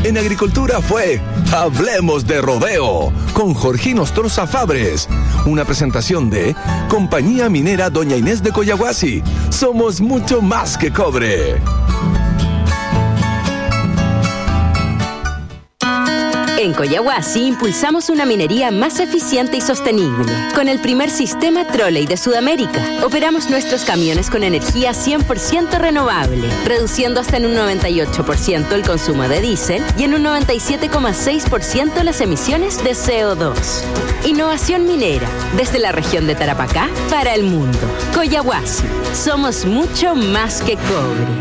En agricultura fue Hablemos de Rodeo con Jorgino Ostorza Fabres. Una presentación de Compañía Minera Doña Inés de Coyahuasi. Somos mucho más que cobre. En Coyahuasi impulsamos una minería más eficiente y sostenible. Con el primer sistema trolley de Sudamérica, operamos nuestros camiones con energía 100% renovable, reduciendo hasta en un 98% el consumo de diésel y en un 97,6% las emisiones de CO2. Innovación minera, desde la región de Tarapacá para el mundo. Coyahuasi, somos mucho más que cobre.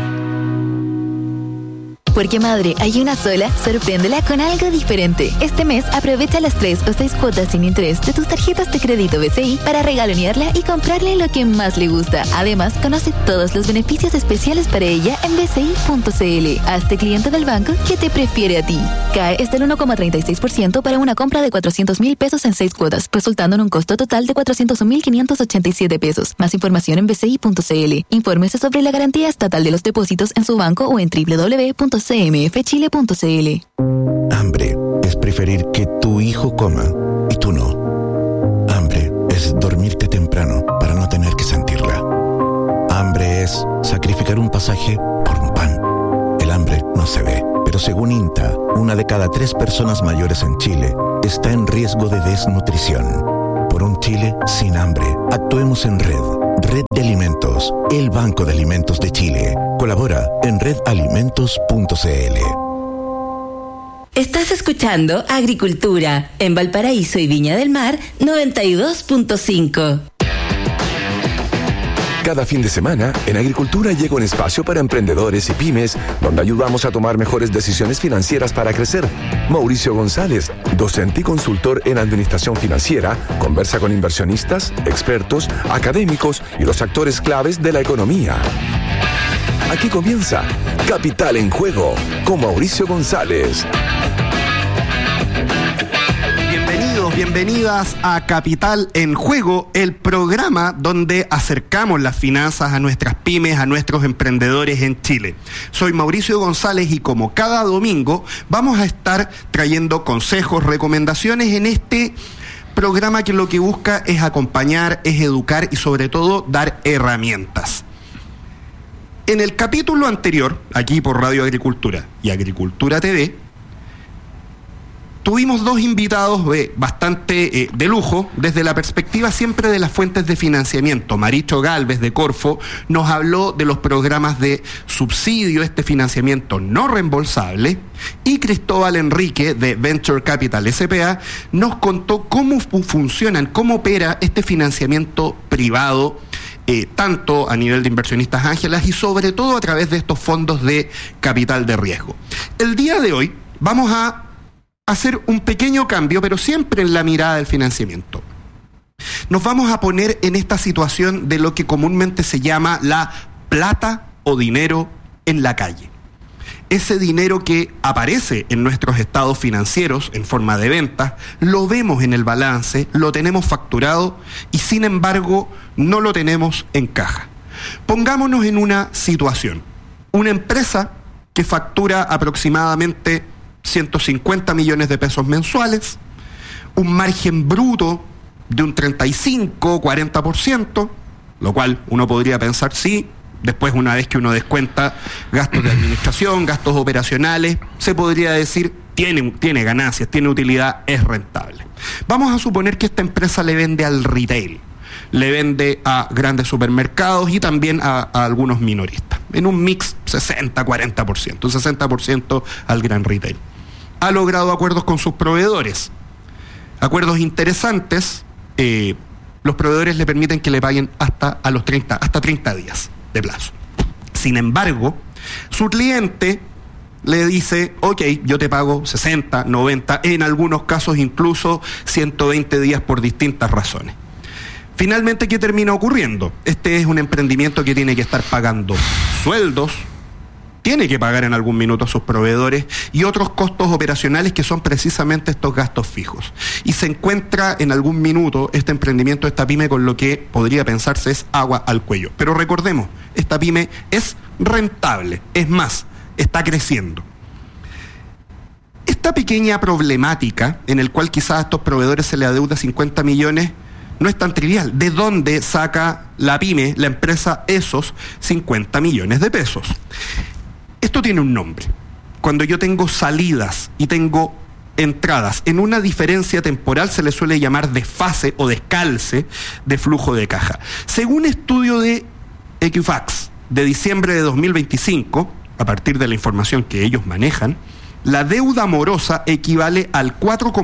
Porque madre, hay una sola, sorpréndela con algo diferente. Este mes aprovecha las 3 o 6 cuotas sin interés de tus tarjetas de crédito BCI para regalonearla y comprarle lo que más le gusta. Además, conoce todos los beneficios especiales para ella en bci.cl. Hazte cliente del banco que te prefiere a ti. CAE es del 1,36% para una compra de 400,000 pesos en 6 cuotas, resultando en un costo total de 401,587 pesos. Más información en bci.cl. Infórmese sobre la garantía estatal de los depósitos en su banco o en www.cmfchile.cl. Hambre es preferir que tu hijo coma y tú no. Hambre es dormirte temprano para no tener que sentirla. Hambre es sacrificar un pasaje por un pan. El hambre no se ve, pero según INTA, 1 de cada 3 personas mayores en Chile está en riesgo de desnutrición. Por un Chile sin hambre, actuemos en red. Red de Alimentos, el Banco de Alimentos de Chile. Colabora en redalimentos.cl. Estás escuchando Agricultura en Valparaíso y Viña del Mar 92.5. Cada fin de semana, en Agricultura llega un espacio para emprendedores y pymes, donde ayudamos a tomar mejores decisiones financieras para crecer. Mauricio González, docente y consultor en administración financiera, conversa con inversionistas, expertos, académicos y los actores claves de la economía. Aquí comienza Capital en Juego con Mauricio González. Bienvenidas a Capital en Juego, el programa donde acercamos las finanzas a nuestras pymes, a nuestros emprendedores en Chile. Soy Mauricio González y como cada domingo vamos a estar trayendo consejos, recomendaciones en este programa que lo que busca es acompañar, es educar y sobre todo dar herramientas. En el capítulo anterior, aquí por Radio Agricultura y Agricultura TV, tuvimos 2 invitados bastante de lujo, desde la perspectiva siempre de las fuentes de financiamiento. Maricho Galvez de Corfo nos habló de los programas de subsidio, este financiamiento no reembolsable, y Cristóbal Enrique de Venture Capital S.p.A. nos contó cómo funcionan, cómo opera este financiamiento privado, tanto a nivel de inversionistas ángelas y sobre todo a través de estos fondos de capital de riesgo. El día de hoy vamos a hacer un pequeño cambio, pero siempre en la mirada del financiamiento. Nos vamos a poner en esta situación de lo que comúnmente se llama la plata o dinero en la calle. Ese dinero que aparece en nuestros estados financieros en forma de ventas, lo vemos en el balance, lo tenemos facturado y sin embargo no lo tenemos en caja. Pongámonos en una situación. Una empresa que factura aproximadamente 150 millones de pesos mensuales, un margen bruto de un 35-40%, lo cual uno podría pensar sí, después una vez que uno descuenta gastos de administración, gastos operacionales, se podría decir tiene ganancias, tiene utilidad, es rentable. Vamos a suponer que esta empresa le vende al retail, le vende a grandes supermercados y también a algunos minoristas, en un mix 60-40%, un 60% al gran retail. Ha logrado acuerdos con sus proveedores, acuerdos interesantes. Los proveedores le permiten que le paguen hasta 30 días de plazo. Sin embargo, su cliente le dice, ok, yo te pago 60, 90, en algunos casos incluso 120 días por distintas razones. Finalmente, ¿qué termina ocurriendo? Este es un emprendimiento que tiene que estar pagando sueldos, tiene que pagar en algún minuto a sus proveedores y otros costos operacionales que son precisamente estos gastos fijos. Y se encuentra en algún minuto este emprendimiento, esta pyme, con lo que podría pensarse es agua al cuello. Pero recordemos, esta pyme es rentable, es más, está creciendo. esta pequeña problemática en el cual quizás a estos proveedores se les adeuda 50 millones no es tan trivial. ¿De dónde saca la pyme, la empresa, esos 50 millones de pesos? Esto tiene un nombre. Cuando yo tengo salidas y tengo entradas en una diferencia temporal, se le suele llamar desfase o descalce de flujo de caja. Según estudio de Equifax de diciembre de 2025, a partir de la información que ellos manejan, la deuda morosa equivale al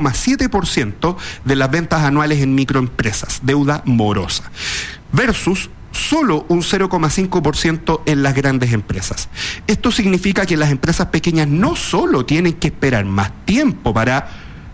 4,7% de las ventas anuales en microempresas, deuda morosa, versus solo un 0,5% en las grandes empresas. Esto significa que las empresas pequeñas no solo tienen que esperar más tiempo para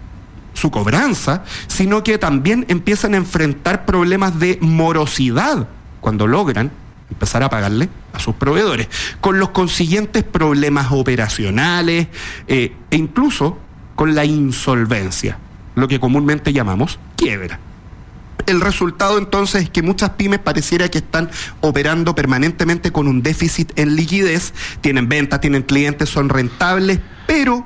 su cobranza, sino que también empiezan a enfrentar problemas de morosidad cuando logran empezar a pagarle a sus proveedores, con los consiguientes problemas operacionales e incluso con la insolvencia, lo que comúnmente llamamos quiebra. El resultado entonces es que muchas pymes pareciera que están operando permanentemente con un déficit en liquidez, tienen ventas, tienen clientes, son rentables, pero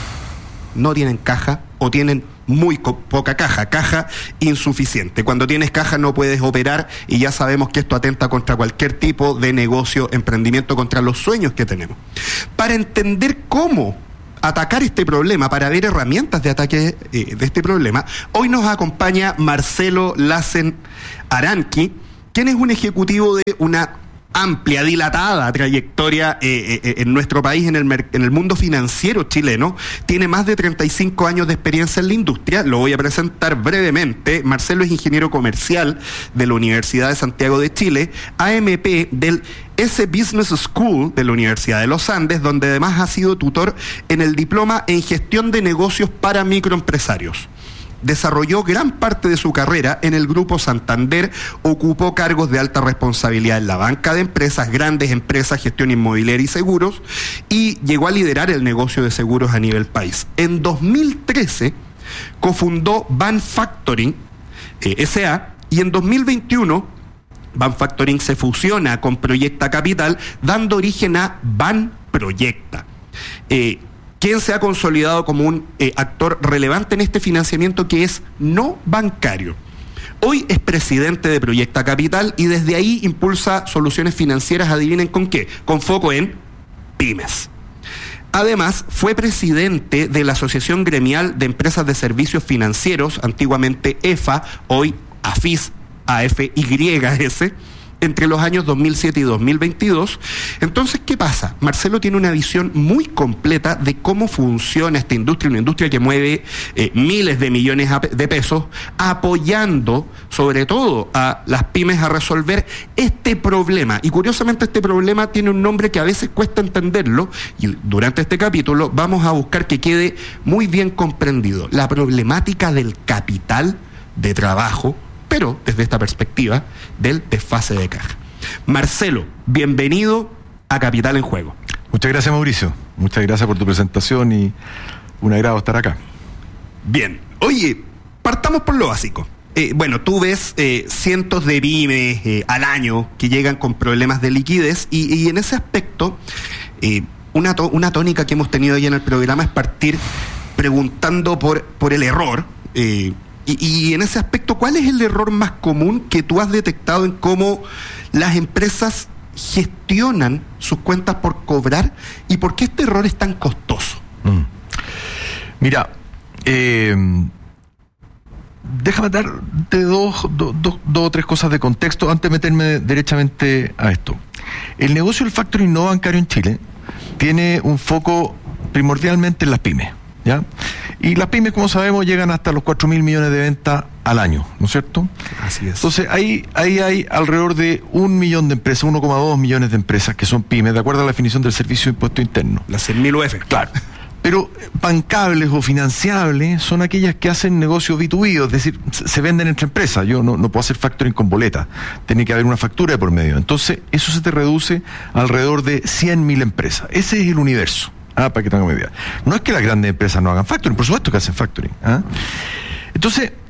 no tienen caja o tienen muy poca caja insuficiente. Cuando tienes caja no puedes operar y ya sabemos que esto atenta contra cualquier tipo de negocio, emprendimiento, contra los sueños que tenemos. Para entender cómo atacar este problema, para ver herramientas de ataque de este problema, hoy nos acompaña Marcelo Lassen Aranqui, quien es un ejecutivo de una amplia, dilatada trayectoria en nuestro país, en el mundo financiero chileno. Tiene más de 35 años de experiencia en la industria. Lo voy a presentar brevemente. Marcelo es ingeniero comercial de la Universidad de Santiago de Chile, AMP del S Business School de la Universidad de los Andes, donde además ha sido tutor en el diploma en gestión de negocios para microempresarios. Desarrolló gran parte de su carrera en el Grupo Santander, ocupó cargos de alta responsabilidad en la banca de empresas, grandes empresas, gestión inmobiliaria y seguros, y llegó a liderar el negocio de seguros a nivel país. En 2013 cofundó Van Factoring S.A. y en 2021 Van Factoring se fusiona con Proyecta Capital, dando origen a Van Proyecta, quien se ha consolidado como un actor relevante en este financiamiento que es no bancario. Hoy es presidente de Proyecta Capital y desde ahí impulsa soluciones financieras, adivinen con qué, con foco en pymes. Además, fue presidente de la Asociación Gremial de Empresas de Servicios Financieros, antiguamente EFA, hoy AFIS, AFYS, entre los años 2007 y 2022. Entonces, ¿qué pasa? Marcelo tiene una visión muy completa de cómo funciona esta industria, una industria que mueve miles de millones de pesos, apoyando sobre todo a las pymes a resolver este problema. Y curiosamente este problema tiene un nombre que a veces cuesta entenderlo, y durante este capítulo vamos a buscar que quede muy bien comprendido. La problemática del capital de trabajo, pero desde esta perspectiva del desfase de caja. Marcelo, bienvenido a Capital en Juego. Muchas gracias, Mauricio. Muchas gracias por tu presentación y un agrado estar acá. Bien. Oye, partamos por lo básico. Bueno, tú ves cientos de pymes al año que llegan con problemas de liquidez y en ese aspecto, una tónica que hemos tenido ya en el programa es partir preguntando por el error. Y en ese aspecto, ¿cuál es el error más común que tú has detectado en cómo las empresas gestionan sus cuentas por cobrar y por qué este error es tan costoso? Mira, déjame darte dos o tres cosas de contexto antes de meterme derechamente a esto. El negocio del factoring no bancario en Chile tiene un foco primordialmente en las pymes, ¿ya? Y las pymes, como sabemos, llegan hasta los 4.000 millones de ventas al año, ¿no es cierto? Así es. Entonces, ahí hay alrededor de 1 millón de empresas, 1,2 millones de empresas que son pymes, de acuerdo a la definición del Servicio de Impuesto Interno. Las 100.000 UF. Claro. Pero bancables o financiables son aquellas que hacen negocios B2B, es decir, se venden entre empresas. Yo no puedo hacer factoring con boleta, tiene que haber una factura de por medio. Entonces, eso se te reduce a alrededor de 100.000 empresas. Ese es el universo. Para que tengan una idea. No es que las grandes empresas no hagan factoring, por supuesto que hacen factoring. Entonces,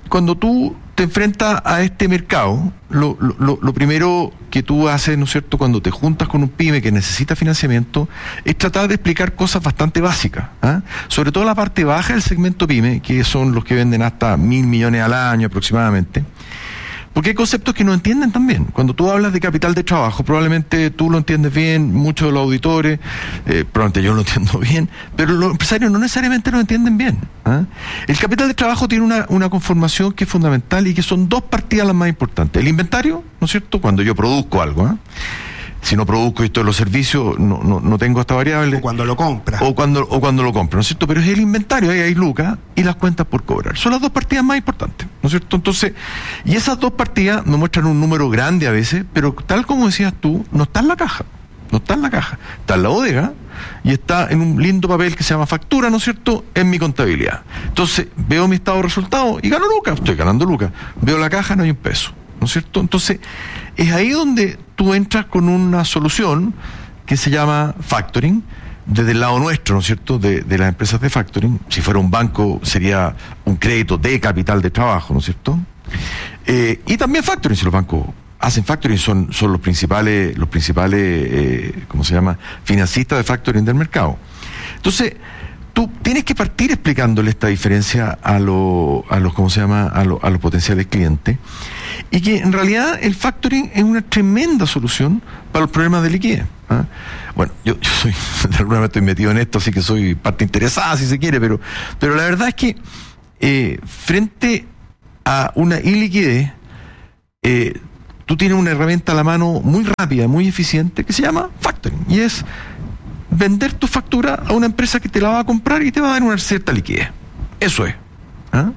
cuando tú te enfrentas a este mercado, lo primero que tú haces, ¿no es cierto?, cuando te juntas con un pyme que necesita financiamiento, es tratar de explicar cosas bastante básicas, ¿ah? Sobre todo la parte baja del segmento pyme, que son los que venden hasta 1.000 millones al año aproximadamente. Porque hay conceptos que no entienden también. Cuando tú hablas de capital de trabajo, probablemente tú lo entiendes bien, muchos de los auditores, probablemente yo lo entiendo bien, pero los empresarios no necesariamente lo entienden bien, ¿ah? El capital de trabajo tiene una conformación que es fundamental y que son dos partidas las más importantes. El inventario, ¿no es cierto?, cuando yo produzco algo, ¿ah? Si no produzco esto de los servicios, no tengo esta variable. O cuando lo compras. O cuando lo compro, ¿no es cierto? Pero es el inventario, ahí hay lucas y las cuentas por cobrar. Son las dos partidas más importantes, ¿no es cierto? Entonces, y esas dos partidas nos muestran un número grande a veces, pero tal como decías tú, no está en la caja. No está en la caja. Está en la bodega y está en un lindo papel que se llama factura, ¿no es cierto?, en mi contabilidad. Entonces, veo mi estado de resultados y gano lucas, estoy ganando lucas. Veo la caja, no hay un peso, ¿no es cierto? Entonces, es ahí donde tú entras con una solución que se llama factoring, desde el lado nuestro, ¿no es cierto?, de las empresas de factoring. Si fuera un banco, sería un crédito de capital de trabajo, ¿no es cierto? Y también factoring, si los bancos hacen factoring, son los principales, ¿cómo se llama?, financistas de factoring del mercado. Entonces, tú tienes que partir explicándole esta diferencia a los ¿cómo se llama?, a los potenciales clientes, y que en realidad el factoring es una tremenda solución para los problemas de liquidez, ¿ah? Bueno, yo soy, de alguna manera estoy metido en esto, así que soy parte interesada, si se quiere, pero la verdad es que frente a una iliquidez, tú tienes una herramienta a la mano muy rápida, muy eficiente, que se llama factoring, y es vender tu factura a una empresa que te la va a comprar y te va a dar una cierta liquidez. Eso es, ¿ah?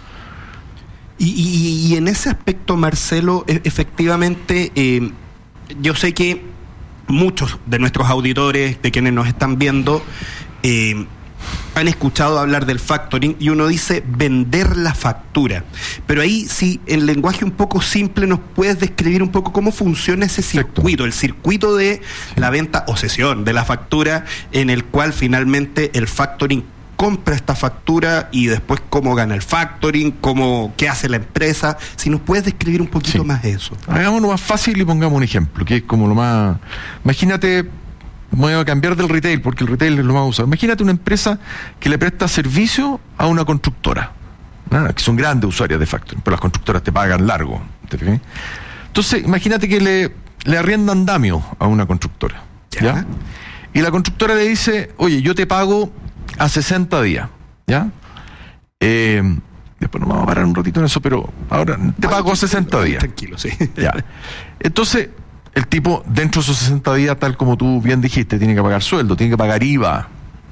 Y en ese aspecto, Marcelo, efectivamente, yo sé que muchos de nuestros auditores, de quienes nos están viendo, han escuchado hablar del factoring y uno dice vender la factura. Pero ahí sí, en lenguaje un poco simple, nos puedes describir un poco cómo funciona ese circuito, el circuito de la venta o cesión de la factura, en el cual finalmente el factoring compra esta factura y después cómo gana el factoring, qué hace la empresa. Si nos puedes describir un poquito más eso. Hagámoslo más fácil y pongamos un ejemplo, que es como lo más... Imagínate, voy a cambiar del retail, porque el retail es lo más usado. Imagínate una empresa que le presta servicio a una constructora, ¿no?, que son grandes usuarias de factoring, pero las constructoras te pagan largo, ¿te fijas? Entonces, imagínate que le arriendan andamio a una constructora, ¿ya? Y la constructora le dice, oye, yo te pago a 60 días, ¿ya? Después nos vamos a parar un ratito en eso, pero ahora te pago a 60 días. Tranquilo, sí. Ya. Entonces, el tipo, dentro de esos 60 días, tal como tú bien dijiste, tiene que pagar sueldo, tiene que pagar IVA.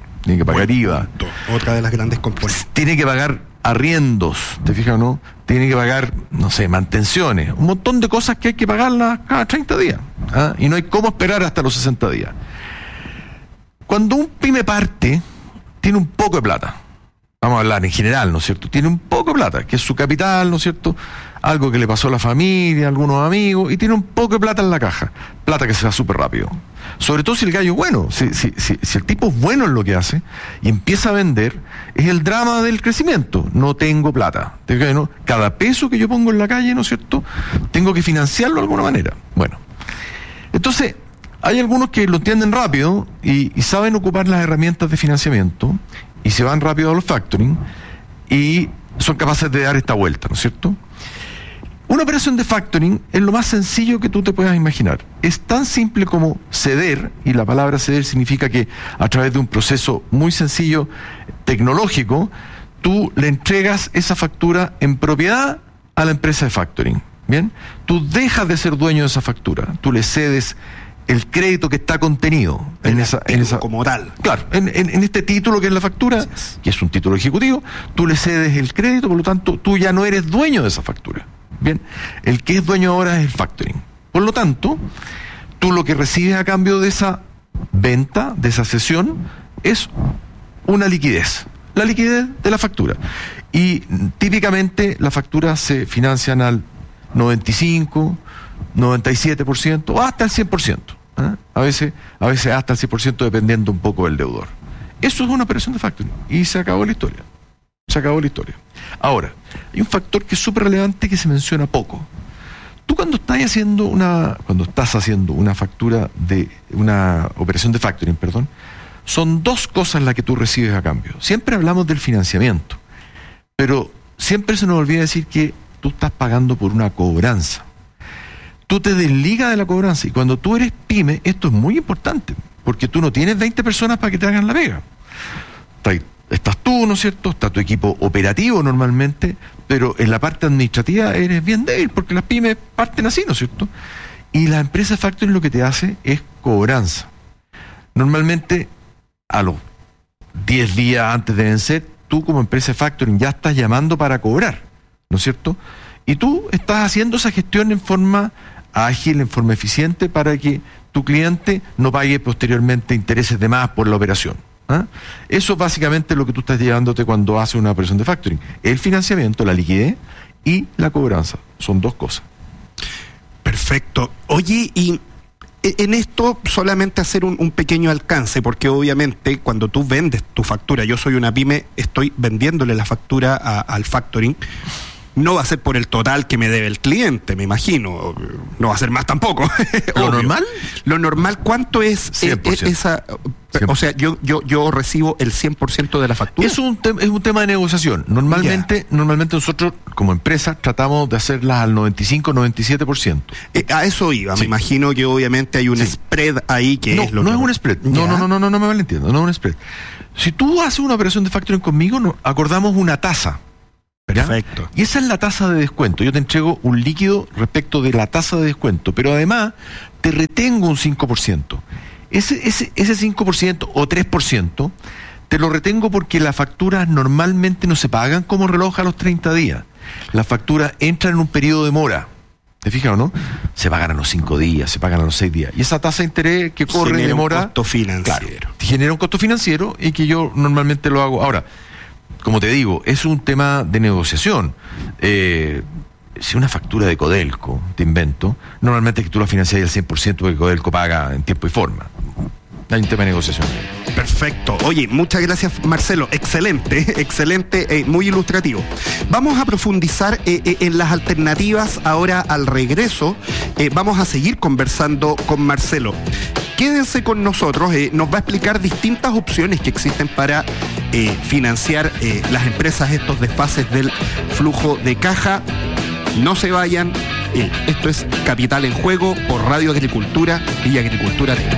Otra de las grandes componentes. Tiene que pagar arriendos, ¿te fijas o no? Tiene que pagar, no sé, mantenciones, un montón de cosas que hay que pagarlas cada 30 días, ¿ah? Y no hay cómo esperar hasta los 60 días. Cuando un pyme parte, tiene un poco de plata. Vamos a hablar en general, ¿no es cierto? Tiene un poco de plata, que es su capital, ¿no es cierto? Algo que le pasó a la familia, algunos amigos, y tiene un poco de plata en la caja. Plata que se va súper rápido. Sobre todo si el gallo es bueno, si el tipo es bueno en lo que hace y empieza a vender, es el drama del crecimiento. No tengo plata. ¿No? Cada peso que yo pongo en la calle, ¿no es cierto?, tengo que financiarlo de alguna manera. Bueno, entonces, hay algunos que lo entienden rápido y saben ocupar las herramientas de financiamiento y se van rápido a los factoring y son capaces de dar esta vuelta, ¿no es cierto? Una operación de factoring es lo más sencillo que tú te puedas imaginar. Es tan simple como ceder, y la palabra ceder significa que a través de un proceso muy sencillo, tecnológico, tú le entregas esa factura en propiedad a la empresa de factoring. ¿Bien? Tú dejas de ser dueño de esa factura, tú le cedes el crédito que está contenido en esa como tal. Claro, en este título que es la factura, que es un título ejecutivo, tú le cedes el crédito, por lo tanto, tú ya no eres dueño de esa factura. Bien, el que es dueño ahora es el factoring. Por lo tanto, tú lo que recibes a cambio de esa venta, de esa cesión, es una liquidez. La liquidez de la factura. Y típicamente las facturas se financian al 95%, 97% o hasta el 100%. ¿eh? A veces hasta el 100%, dependiendo un poco del deudor. Eso es una operación de factoring. Y se acabó la historia. Ahora, hay un factor que es súper relevante que se menciona poco. Tú cuando estás haciendo una factura de una operación de factoring, son dos cosas las que tú recibes a cambio. Siempre hablamos del financiamiento, pero siempre se nos olvida decir que tú estás pagando por una cobranza. Tú te desligas de la cobranza, y cuando tú eres pyme, esto es muy importante, porque tú no tienes 20 personas para que te hagan la pega. Estás tú, ¿no es cierto? Está tu equipo operativo normalmente, pero en la parte administrativa eres bien débil, porque las pymes parten así, ¿no es cierto? Y la empresa factoring lo que te hace es cobranza. Normalmente, a los 10 días antes de vencer, tú como empresa factoring ya estás llamando para cobrar, ¿no es cierto? Y tú estás haciendo esa gestión en forma ágil, en forma eficiente, para que tu cliente no pague posteriormente intereses de más por la operación. Eso es básicamente lo que tú estás llevándote cuando haces una operación de factoring. El financiamiento, la liquidez y la cobranza. Son dos cosas. Perfecto. Oye, y en esto solamente hacer un pequeño alcance, porque obviamente cuando tú vendes tu factura, yo soy una pyme, estoy vendiéndole la factura al factoring, no va a ser por el total que me debe el cliente, me imagino. No va a ser más tampoco. ¿Lo normal? Lo normal, ¿cuánto es 100%. esa? 100%. O sea, yo recibo el 100% de la factura. Es un tema de negociación. Normalmente nosotros, como empresa, tratamos de hacerlas al 95-97%. A eso iba. Me imagino que obviamente hay un spread ahí que es lo que... No es un spread. No me malentiendo. No es un spread. Si tú haces una operación de factoring conmigo, acordamos una tasa. Perfecto. Y esa es la tasa de descuento. Yo te entrego un líquido respecto de la tasa de descuento, pero además te retengo un 5%. Ese 5% o 3% te lo retengo porque las facturas normalmente no se pagan como reloj a los 30 días. Las facturas entran en un periodo de mora. ¿Te fijas o no? Se pagan a los 5 días, se pagan a los 6 días. Y esa tasa de interés que corre de mora... Genera un costo financiero. Claro, genera un costo financiero y que yo normalmente lo hago. Ahora, como te digo, es un tema de negociación. Si una factura de Codelco, te invento, normalmente que tú la financias al 100% porque Codelco paga en tiempo y forma. Hay un tema de negociación. Perfecto. Oye, muchas gracias, Marcelo. Excelente, muy ilustrativo. Vamos a profundizar en las alternativas ahora al regreso. Vamos a seguir conversando con Marcelo. Quédense con nosotros, nos va a explicar distintas opciones que existen para financiar las empresas estos desfases del flujo de caja. No se vayan, esto es Capital en Juego por Radio Agricultura y Agricultura TV.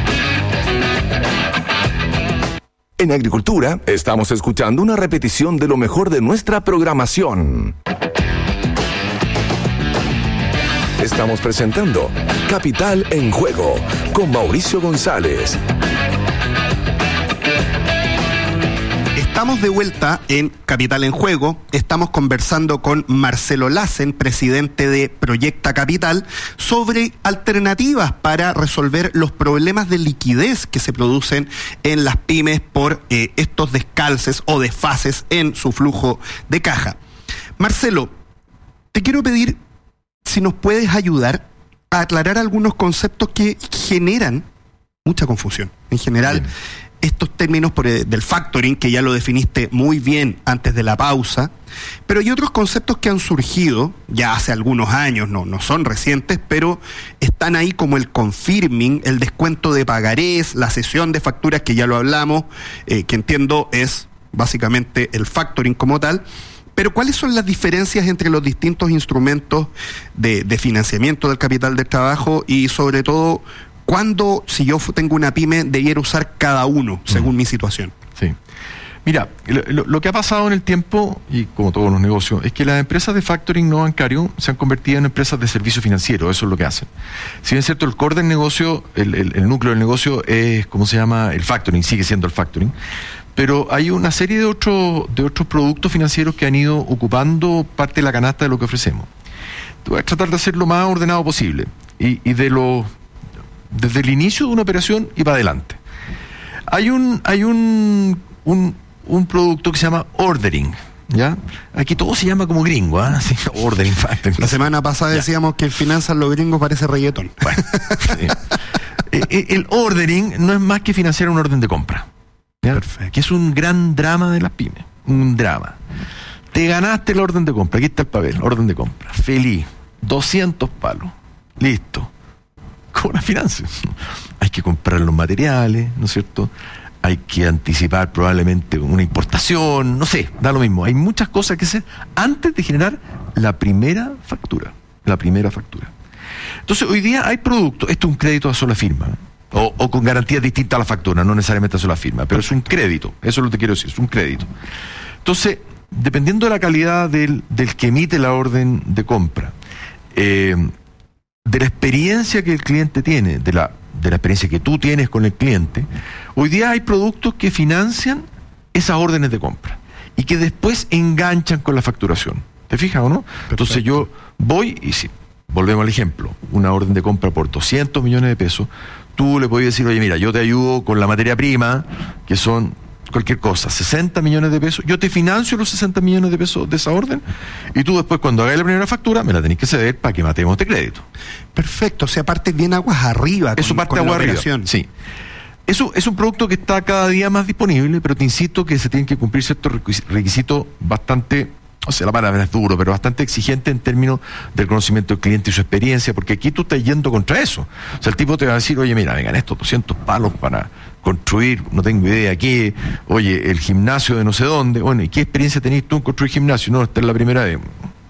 En Agricultura estamos escuchando una repetición de lo mejor de nuestra programación. Estamos presentando Capital en Juego con Mauricio González. Estamos de vuelta en Capital en Juego. Estamos conversando con Marcelo Lassen, presidente de Proyecta Capital, sobre alternativas para resolver los problemas de liquidez que se producen en las pymes por estos descalces o desfases en su flujo de caja. Marcelo, te quiero pedir si nos puedes ayudar a aclarar algunos conceptos que generan mucha confusión. En general, estos términos del factoring, que ya lo definiste muy bien antes de la pausa, pero hay otros conceptos que han surgido ya hace algunos años, no son recientes, pero están ahí, como el confirming, el descuento de pagarés, la cesión de facturas, que ya lo hablamos, que entiendo es básicamente el factoring como tal. Pero ¿cuáles son las diferencias entre los distintos instrumentos de financiamiento del capital del trabajo y, sobre todo, cuándo, si yo tengo una pyme, debiera usar cada uno según mi situación? Sí. Mira, lo que ha pasado en el tiempo, y como todos los negocios, es que las empresas de factoring no bancario se han convertido en empresas de servicio financiero. Eso es lo que hacen. Si bien es cierto, el core del negocio, el núcleo del negocio es, ¿cómo se llama? El factoring, sigue siendo el factoring. Pero hay una serie de otros productos financieros que han ido ocupando parte de la canasta de lo que ofrecemos. Voy a tratar de hacer lo más ordenado posible. Y desde el inicio de una operación y para adelante. Hay un producto que se llama ordering, ¿ya? Aquí todo se llama como gringo, ¿ah? Sí, ordering factoring. La semana pasada decíamos que en finanzas los gringos parece reggaetón. Bueno, sí. El ordering no es más que financiar un orden de compra, ¿ya? Perfecto. Que es un gran drama de las pymes, un drama. te ganaste la orden de compra, aquí está el papel, orden de compra, feliz, 200 palos, listo. ¿Cómo la financias? Hay que comprar los materiales, ¿no es cierto? Hay que anticipar probablemente una importación, no sé, da lo mismo. Hay muchas cosas que hacer antes de generar la primera factura. Entonces, hoy día hay productos, esto es un crédito a sola firma, o con garantías distintas a la factura, no necesariamente a sola firma, pero es un crédito, eso es lo que quiero decir, es un crédito. Entonces, dependiendo de la calidad del que emite la orden de compra, de la experiencia que el cliente tiene, de la experiencia que tú tienes con el cliente, hoy día hay productos que financian esas órdenes de compra y que después enganchan con la facturación. ¿Te fijas o no? Perfecto. Entonces yo voy y si volvemos al ejemplo, una orden de compra por 200 millones de pesos, tú le puedes decir, oye, mira, yo te ayudo con la materia prima, que son cualquier cosa, 60 millones de pesos, yo te financio los 60 millones de pesos de esa orden y tú después cuando hagas la primera factura me la tenés que ceder para que matemos este crédito. Perfecto, o sea, parte bien aguas arriba. Eso parte agua arriba, sí. Eso es un producto que está cada día más disponible, pero te insisto que se tienen que cumplir ciertos requisitos bastante, o sea, la palabra es duro, pero bastante exigente en términos del conocimiento del cliente y su experiencia, porque aquí tú estás yendo contra eso. O sea, el tipo te va a decir, oye, mira, vengan estos 200 palos para construir, no tengo idea qué, oye, el gimnasio de no sé dónde, bueno, ¿y qué experiencia tenés tú en construir gimnasio? No, esta es la primera vez.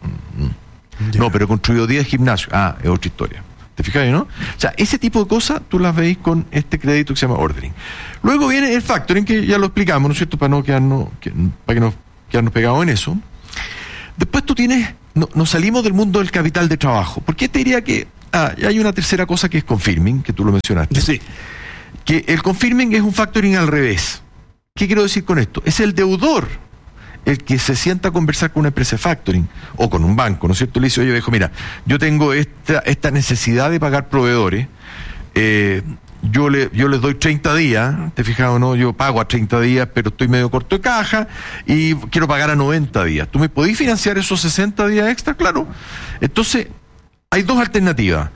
No, pero he construido 10 gimnasios. Ah, es otra historia. ¿Te fijas, no? O sea, ese tipo de cosas tú las veis con este crédito que se llama ordering. Luego viene el factoring, que ya lo explicamos, ¿no es cierto? Para no quedarnos pegados en eso. Después tú tienes, nos salimos del mundo del capital de trabajo, porque te diría que hay una tercera cosa que es confirming, que tú lo mencionaste. Sí. Que el confirming es un factoring al revés. ¿Qué quiero decir con esto? Es el deudor el que se sienta a conversar con una empresa de factoring o con un banco, ¿no es cierto? Le dice, oye, viejo, mira, yo tengo esta necesidad de pagar proveedores, yo les doy 30 días, ¿te fijas o no? Yo pago a 30 días, pero estoy medio corto de caja y quiero pagar a 90 días. ¿Tú me podés financiar esos 60 días extra? Claro. Entonces, hay dos alternativas.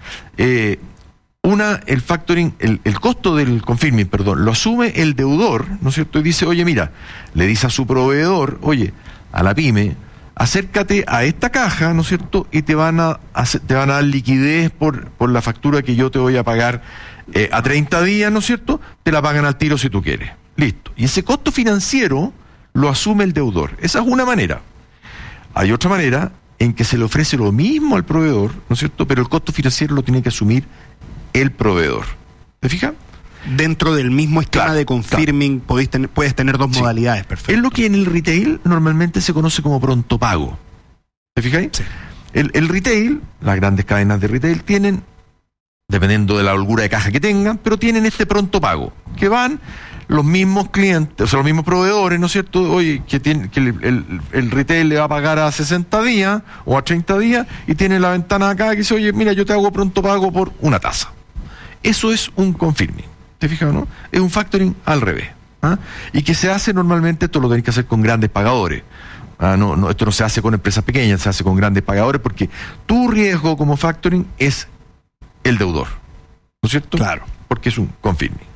Una, el factoring, el costo del confirming, lo asume el deudor, ¿no es cierto? Y dice, oye, mira, le dice a su proveedor, oye, a la pyme, acércate a esta caja, ¿no es cierto? Y te van a dar liquidez por la factura que yo te voy a pagar a 30 días, ¿no es cierto? Te la pagan al tiro si tú quieres. Listo. Y ese costo financiero lo asume el deudor. Esa es una manera. Hay otra manera en que se le ofrece lo mismo al proveedor, ¿no es cierto? Pero el costo financiero lo tiene que asumir el proveedor. ¿Te fijas? Dentro del mismo esquema de confirming puedes tener dos modalidades, perfecto. Es lo que en el retail normalmente se conoce como pronto pago. ¿Te fijáis? Sí. El retail, las grandes cadenas de retail tienen, dependiendo de la holgura de caja que tengan, pero tienen este pronto pago, que van los mismos clientes, o sea, los mismos proveedores, ¿no es cierto? Oye, que el retail le va a pagar a 60 días o a 30 días y tiene la ventana acá que dice, oye, mira, yo te hago pronto pago por una tasa. Eso es un confirming. ¿Te fijas o no? Es un factoring al revés. Y que se hace normalmente, esto lo tenés que hacer con grandes pagadores. No, esto no se hace con empresas pequeñas, se hace con grandes pagadores porque tu riesgo como factoring es el deudor. ¿No es cierto? Claro. Porque es un confirming.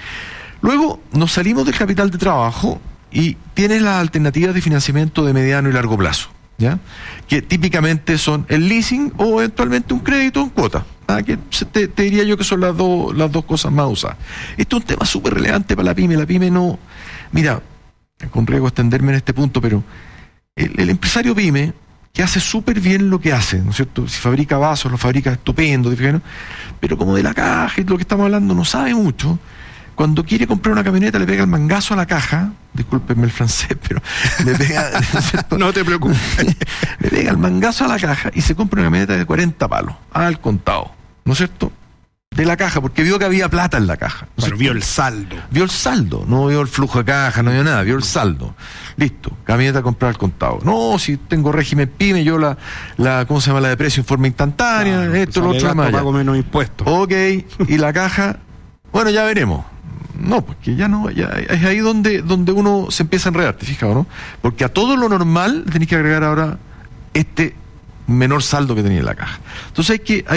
Luego nos salimos del capital de trabajo y tienes las alternativas de financiamiento de mediano y largo plazo, ¿ya? Que típicamente son el leasing o eventualmente un crédito en cuota. Que te diría yo que son las dos cosas más usadas. Esto es un tema súper relevante para la pyme. La pyme no... Mira, con riesgo de extenderme en este punto, pero el empresario pyme, que hace súper bien lo que hace, ¿no es cierto? Si fabrica vasos, lo fabrica estupendo, ¿no? Pero como de la caja y lo que estamos hablando no sabe mucho, cuando quiere comprar una camioneta le pega el mangazo a la caja, discúlpenme el francés, pero le pega... ¿no? No te preocupes. Le pega el mangazo a la caja y se compra una camioneta de 40 palos, al contado, ¿no es cierto? De la caja, porque vio que había plata en la caja. Pero vio el saldo. Vio el saldo, no vio el flujo de caja, no vio nada, vio el saldo. Listo, camioneta comprar al contado. No, si tengo régimen pyme, yo ¿cómo se llama? La de precio en forma instantánea, claro, esto, lo otro, más. Pago menos impuestos. Ok, y la caja, bueno, ya veremos. No, porque ya no, ya es ahí donde uno se empieza a enredar, ¿te fijas, no? Porque a todo lo normal tenés que agregar ahora este menor saldo que tenía en la caja. Entonces hay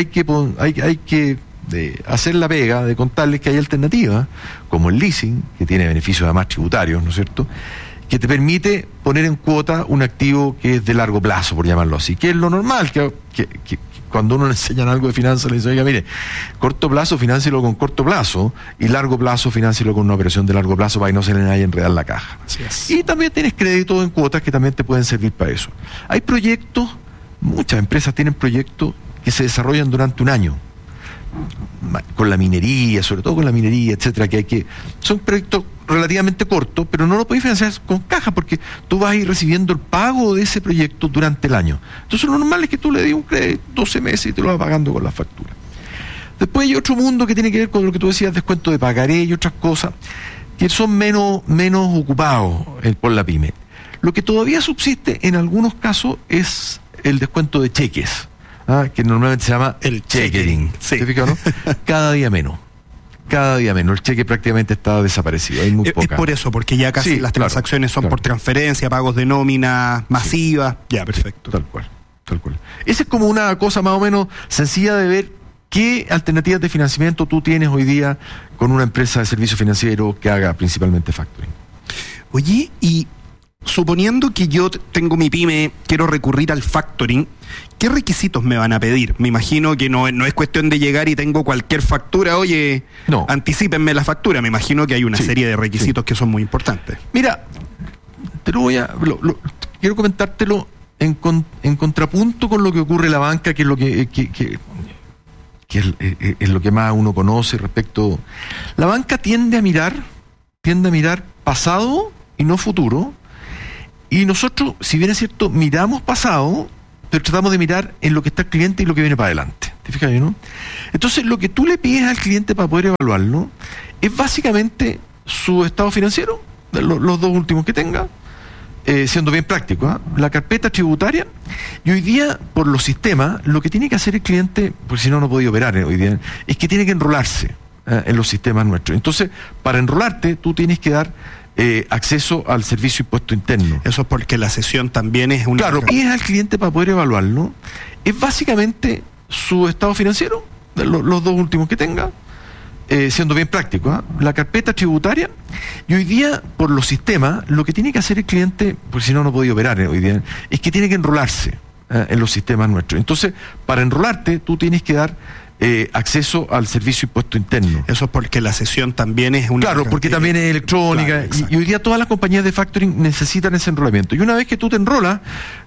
que hacer la pega de contarles que hay alternativas, como el leasing, que tiene beneficios además tributarios, ¿no es cierto?, que te permite poner en cuota un activo que es de largo plazo, por llamarlo así, que es lo normal, que cuando uno le enseñan algo de finanzas, le dice, oiga, mire, corto plazo, financielo con corto plazo, y largo plazo, financielo con una operación de largo plazo para que no se le vaya a enredar la caja. Así es. Y también tienes créditos en cuotas que también te pueden servir para eso. Hay proyectos, muchas empresas tienen proyectos que se desarrollan durante un año, con la minería, sobre todo con la minería, etcétera, son proyectos relativamente cortos, pero no lo puedes financiar con caja porque tú vas a ir recibiendo el pago de ese proyecto durante el año. Entonces lo normal es que tú le des un crédito 12 meses y te lo vas pagando con la factura. Después hay otro mundo que tiene que ver con lo que tú decías, descuento de pagaré y otras cosas que son menos ocupados por la pyme. Lo que todavía subsiste en algunos casos es el descuento de cheques, que normalmente se llama el chequering. Sí. ¿Te fijas, no? Cada día menos. El cheque prácticamente está desaparecido. Hay muy poca. Es por eso, porque ya casi las transacciones son por transferencia, pagos de nómina masiva. Ya, perfecto. Tal cual. Esa es como una cosa más o menos sencilla de ver qué alternativas de financiamiento tú tienes hoy día con una empresa de servicio financiero que haga principalmente factoring. Oye, y suponiendo que yo tengo mi pyme, quiero recurrir al factoring, ¿qué requisitos me van a pedir? Me imagino que no es cuestión de llegar y tengo cualquier factura, oye, no, anticípenme la factura. Me imagino que hay una serie de requisitos que son muy importantes. Mira, te lo voy a... quiero comentártelo en contrapunto con lo que ocurre en la banca, que es lo que es lo que más uno conoce respecto... La banca tiende a mirar pasado y no futuro. Y nosotros, si bien es cierto, miramos pasado, pero tratamos de mirar en lo que está el cliente y lo que viene para adelante. ¿Te fijas, no? Entonces, lo que tú le pides al cliente para poder evaluarlo es básicamente su estado financiero, los dos últimos que tenga, siendo bien práctico, la carpeta tributaria, y hoy día, por los sistemas, lo que tiene que hacer el cliente, porque si no, no podía operar hoy día, es que tiene que enrolarse en los sistemas nuestros. Entonces, para enrolarte, tú tienes que dar acceso al servicio impuesto interno. Eso es porque la sesión también es una... Claro, y es al cliente para poder evaluarlo, es básicamente su estado financiero, los dos últimos que tenga, siendo bien práctico, la carpeta tributaria, y hoy día, por los sistemas, lo que tiene que hacer el cliente, porque si no, no podía operar hoy día, es que tiene que enrolarse en los sistemas nuestros. Entonces, para enrolarte, tú tienes que dar acceso al servicio impuesto interno. Eso es porque la sesión también es una... Claro, porque también es electrónica, claro, y hoy día todas las compañías de factoring necesitan ese enrolamiento. Y una vez que tú te enrolas,